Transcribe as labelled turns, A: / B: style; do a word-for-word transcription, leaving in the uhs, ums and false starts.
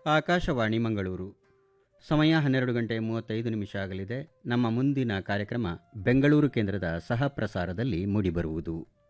A: ಆಕಾಶವಾಣಿ ಮಂಗಳೂರು. ಸಮಯ ಹನ್ನೆರಡು ಗಂಟೆ ಮೂವತ್ತೈದು ನಿಮಿಷ ಆಗಲಿದೆ. ನಮ್ಮ ಮುಂದಿನ ಕಾರ್ಯಕ್ರಮ ಬೆಂಗಳೂರು ಕೇಂದ್ರದ ಸಹ ಪ್ರಸಾರದಲ್ಲಿ ಮೂಡಿಬರುವುದು.